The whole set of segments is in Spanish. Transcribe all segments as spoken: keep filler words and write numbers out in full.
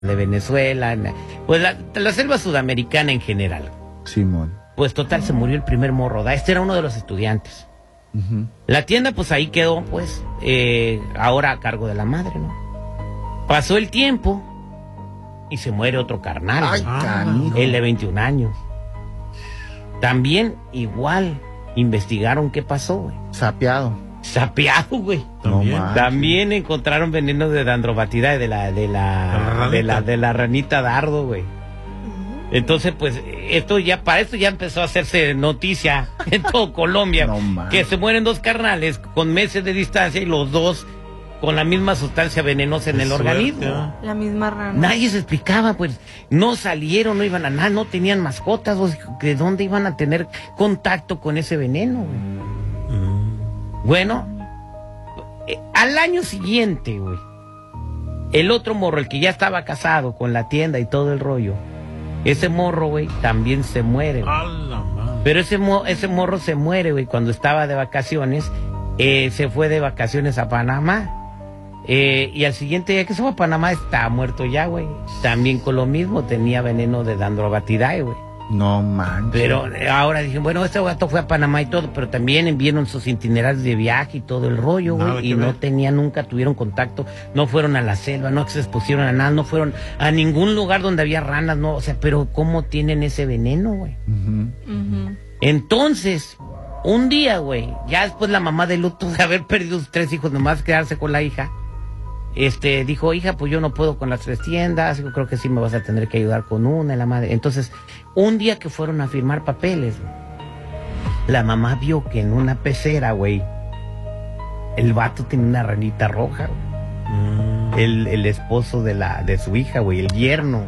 de Venezuela, pues la, la selva sudamericana en general. Simón. Pues total, se murió el primer morro. Este era uno de los estudiantes. Uh-huh. La tienda, pues ahí quedó, pues, eh, ahora a cargo de la madre, ¿no? Pasó el tiempo y se muere otro carnal. Ay, canijo. El de veintiún años. También, igual, investigaron qué pasó, güey. Sapeado. Sapeado, güey. También. No, También encontraron veneno de Dendrobatidae de la, de la, de la, de la ranita dardo, güey. Entonces, pues, esto ya, para esto ya empezó a hacerse noticia en todo Colombia. No, que se mueren dos carnales con meses de distancia y los dos con la misma sustancia venenosa en el Suerte, organismo. ¿eh? La misma rana. Nadie se explicaba, pues, no salieron, no iban a nada, no tenían mascotas, o sea, ¿de dónde iban a tener contacto con ese veneno, güey? Bueno, eh, al año siguiente, güey, el otro morro, el que ya estaba casado con la tienda y todo el rollo, ese morro, güey, también se muere, güey. A la madre. Pero ese, mo ese morro se muere, güey, cuando estaba de vacaciones, eh, se fue de vacaciones a Panamá. Eh, y al siguiente día que se fue a Panamá, está muerto ya, güey. También con lo mismo, tenía veneno de Dendrobatidae, güey. No manches. Pero eh, ahora dije, bueno, este gato fue a Panamá y todo, pero también vieron sus itinerarios de viaje y todo el rollo, güey, Nada y que no ver. tenían, nunca tuvieron contacto, no fueron a la selva, no se expusieron a nada, no fueron a ningún lugar donde había ranas, no, o sea, pero ¿cómo tienen ese veneno, güey? Uh-huh. Uh-huh. Entonces, un día, güey, ya después la mamá de luto de haber perdido sus tres hijos, nomás quedarse con la hija, este, dijo, hija, pues yo no puedo con las tres tiendas, yo creo que sí me vas a tener que ayudar con una, y la madre. Entonces, un día que fueron a firmar papeles, güey, la mamá vio que en una pecera, güey, el vato tenía una ranita roja, güey. Mm. El, el esposo de la, de su hija, güey, el yerno.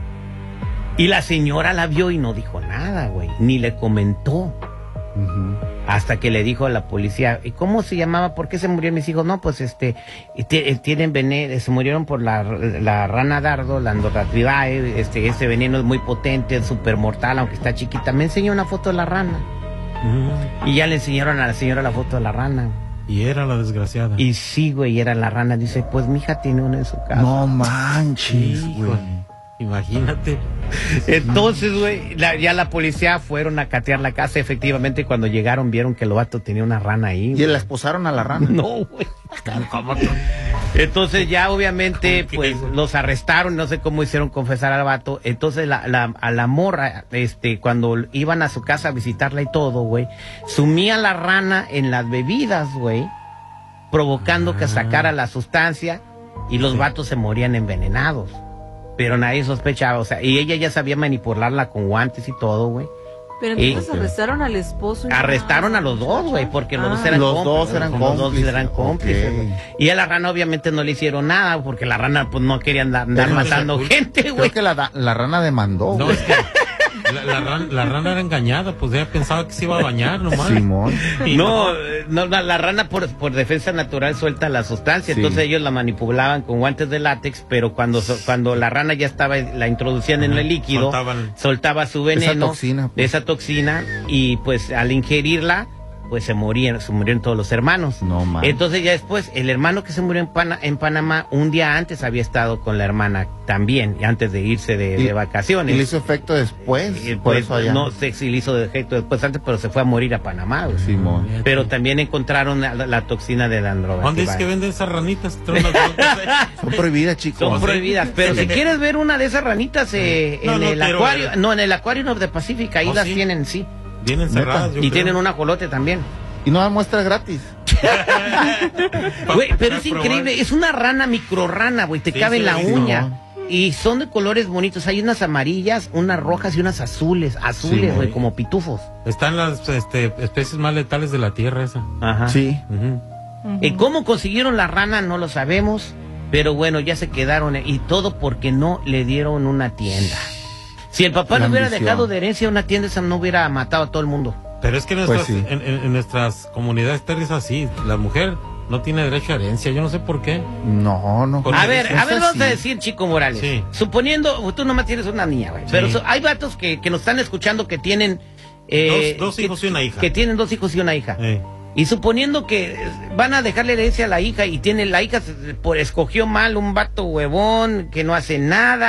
Y la señora la vio y no dijo nada, güey, ni le comentó. Uh-huh. Hasta que le dijo a la policía, ¿y cómo se llamaba? ¿Por qué se murieron mis hijos? No, pues este, tienen veneno, se murieron por la, la rana dardo, la Dendrobatidae, este, ese veneno es muy potente, es súper mortal, aunque está chiquita. Me enseñó una foto de la rana. Mm. Y ya le enseñaron a la señora la foto de la rana. Y era la desgraciada. Y sí, güey, era la rana. Dice, pues mi hija tiene una en su casa. No manches, Hijo, güey. imagínate. Entonces, güey, la, ya la policía fueron a catear la casa. Efectivamente, cuando llegaron, vieron que el vato tenía una rana ahí. ¿Y la esposaron a la rana? No, güey. Entonces ya obviamente pues los arrestaron, no sé cómo hicieron confesar al vato. Entonces la, la, a la morra, este, cuando iban a su casa a visitarla y todo, güey, sumía la rana en las bebidas, güey, provocando que sacara la sustancia y los vatos se morían envenenados. Pero nadie sospechaba, o sea, y ella ya sabía manipularla con guantes y todo, güey. Pero Y- entonces arrestaron al esposo. y Arrestaron nada, a los dos, güey, porque los Ah. dos eran Los cómplices. dos eran Los dos cómplices. eran cómplices, Ok. güey. Y a la rana obviamente no le hicieron nada, porque la rana pues no quería andar, andar Pero no matando se- gente, Creo güey. que la, da- la rana demandó. No, güey. es que la, la, ran- la rana era engañada, pues ella pensaba que se iba a bañar nomás. Simón. Y No, eh, no, la, la rana por, por defensa natural suelta la sustancia, Sí. entonces ellos la manipulaban con guantes de látex, pero cuando so- cuando la rana ya estaba, la introducían en Ajá, el líquido, soltaban. soltaba su veneno, toxina, pues. esa toxina, y pues al ingerirla, pues se morían, se murieron todos los hermanos. No mames. Entonces ya después, el hermano que se murió en, Pana- en Panamá, un día antes había estado con la hermana también, antes de irse de, Y- de vacaciones. Y le hizo efecto después. Y, por pues, eso allá. no sé si le hizo defecto después antes, pero se fue a morir a Panamá, güey. Simón. Pero también encontraron la, la toxina de Dendrobatidae. ¿Dónde es que venden esas ranitas? Traen unas bolsas, ¿eh? Son prohibidas, chicos. Son ¿sí? prohibidas, pero si quieres ver una de esas ranitas eh, No, en no el quiero acuario, ver. no, en el acuario de Pacífica, ahí ¿Oh, las sí? tienen, sí. Vienen cerradas, yo Y creo. tienen un ajolote también. Y no dan muestra gratis. Pa- Güey, pero para es probar. increíble, es una rana microrrana, güey, te Sí, cabe sí, en la sí, sí. uña. Y son de colores bonitos, hay unas amarillas, unas rojas y unas azules, azules, Sí, güey, güey. como pitufos. Están las este, especies más letales de la tierra esa. Ajá. Sí. Ujú. ¿Y cómo consiguieron la rana? No lo sabemos, pero bueno, ya se quedaron, y todo porque no le dieron una tienda. Si el papá La le hubiera ambición. dejado de herencia una tienda, esa no hubiera matado a todo el mundo. Pero es que en nuestras, Pues sí. en, en- en nuestras comunidades territoriales es así. La mujer no tiene derecho a herencia. Yo no sé por qué. No, no. Por- A ver, es a ver, vamos así. a decir, Chico Morales. Sí. Suponiendo, tú nomás tienes una niña, güey. Pero Sí. so- hay vatos que, que nos están escuchando que tienen... eh, Dos- dos que- hijos y una hija. Que tienen dos hijos y una hija. Eh, Y suponiendo que van a dejarle herencia a la hija y tiene la hija se- por escogió mal un vato huevón que no hace nada.